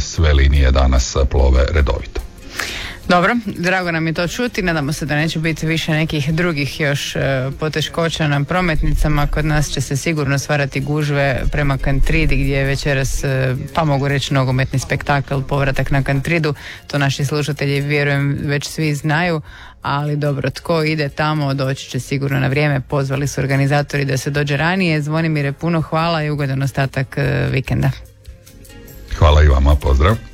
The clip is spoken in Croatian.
sve linije danas plove redovito. Dobro, drago nam je to čuti, nadamo se da neće biti više nekih drugih još poteškoća na prometnicama. Kod nas će se sigurno stvarati gužve prema Kantridi gdje je večeras, pa mogu reći, nogometni spektakl, povratak na Kantridu. To naši slušatelji, vjerujem, već svi znaju, ali dobro, tko ide tamo doći će sigurno na vrijeme. Pozvali su organizatori da se dođe ranije. Zvonimire, puno hvala i ugodan ostatak vikenda. Hvala i vama, pozdrav.